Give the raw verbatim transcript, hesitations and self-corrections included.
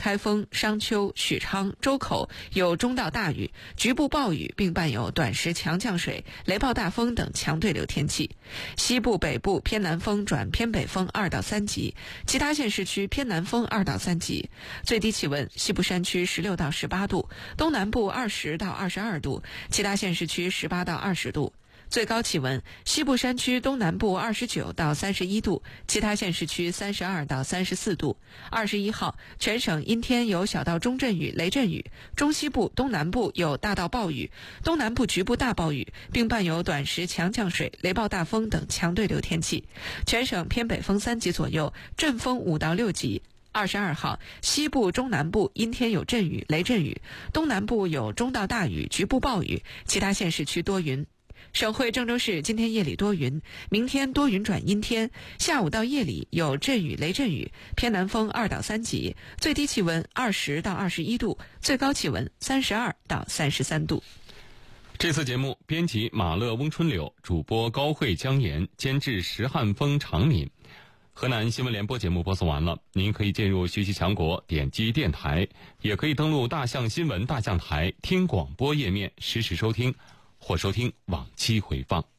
开封、商丘、许昌、周口有中到大雨，局部暴雨，并伴有短时强降水、雷暴大风等强对流天气。西部、北部偏南风转偏北风二到三级，其他县市区偏南风二到三级。最低气温，西部山区十六到十八度，东南部二十到二十二度，其他县市区十八到二十度。最高气温，西部山区东南部二十九到三十一度，其他县市区三十二到三十四度。二十一号，全省阴天有小到中阵雨、雷阵雨，中西部、东南部有大到暴雨，东南部局部大暴雨，并伴有短时强降水、雷暴大风等强对流天气。全省偏北风三级左右，阵风五到六级。二十二号，西部、中南部阴天有阵雨、雷阵雨，东南部有中到大雨、局部暴雨，其他县市区多云。省会郑州市今天夜里多云，明天多云转阴天，下午到夜里有阵雨、雷阵雨，偏南风二到三级，最低气温二十到二十一度，最高气温三十二到三十三度。 这次节目编辑马乐、翁春柳，主播高慧、江岩，监制石汉峰、常敏。河南新闻联播节目播送完了，您可以进入学习强国，点击电台，也可以登录大象新闻大象台听广播页面实时收听，或收听往期回放。